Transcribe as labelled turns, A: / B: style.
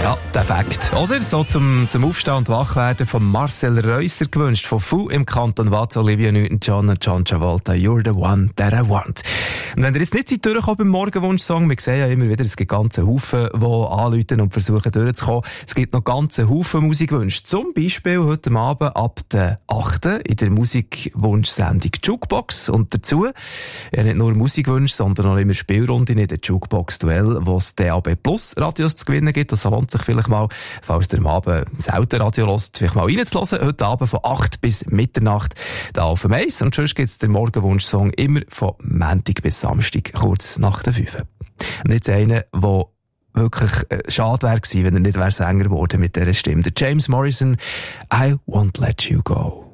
A: Ja, der Fakt. Oder? So zum Aufstehen und Wachwerden von Marcel Reusser gewünscht. Von Fu im Kanton Waadt, Olivia Newton-John und John Travolta. You're the one that I want. Und wenn ihr jetzt nicht durchkommt beim Morgenwunsch-Song, wir sehen ja immer wieder, es gibt ganze Haufen, die anrufen und versuchen durchzukommen. Es gibt noch ganze Haufen Musikwünsche. Zum Beispiel heute Abend ab der 8. in der Musikwunsch-Sendung Jukebox. Und dazu ja nicht nur Musikwünsche, sondern auch immer Spielrunde in der Jukebox-Duell, wo es DAB Plus Radios zu gewinnen gibt. Das lohnt sich vielleicht mal, falls ihr am Abend selten Radio hört, vielleicht mal reinzuhören. Heute Abend von 8 bis Mitternacht da auf dem Eis. Und sonst gibt es den Morgenwunsch-Song immer von Montag bis Samstag, kurz nach der 5. Und jetzt einer, der wirklich schade wäre gewesen, wenn er nicht Sänger geworden mit dieser Stimme. Der James Morrison, I Won't Let You Go.